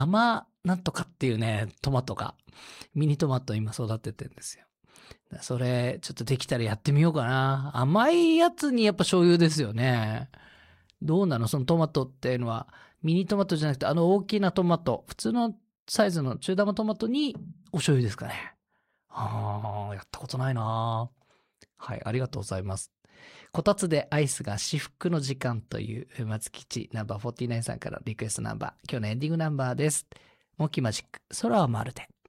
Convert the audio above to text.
甘なんとかっていうね、トマトが、ミニトマト今育ててんですよ。それ、ちょっとできたらやってみようかな。甘いやつにやっぱ醤油ですよね。どうなのそのトマトっていうのは、ミニトマトじゃなくて、大きなトマト、普通のサイズの中玉トマトにお醤油ですかね。やったことないな。はい、ありがとうございます。こたつでアイスが至福の時間という松吉ナンバー49さんからリクエストナンバー、今日のエンディングナンバーです。モンキーマジック、空はまるで。